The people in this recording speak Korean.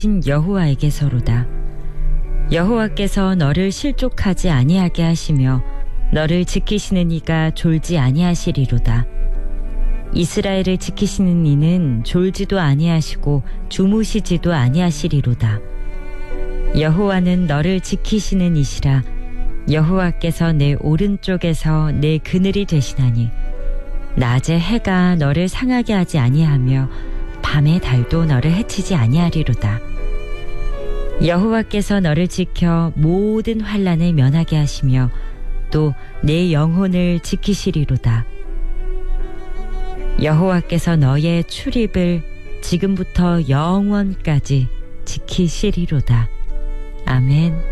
여호와에게서로다. 여호와께서 너를 실족하지 아니하게 하시며 너를 지키시는 이가 졸지 아니하시리로다. 이스라엘을 지키시는 이는 졸지도 아니하시고 주무시지도 아니하시리로다. 여호와는 너를 지키시는 이시라. 여호와께서 내 오른쪽에서 내 그늘이 되시나니 낮에 해가 너를 상하게 하지 아니하며 밤에 달도 너를 해치지 아니하리로다. 여호와께서 너를 지켜 모든 환난을 면하게 하시며 또 내 영혼을 지키시리로다. 여호와께서 너의 출입을 지금부터 영원까지 지키시리로다. 아멘.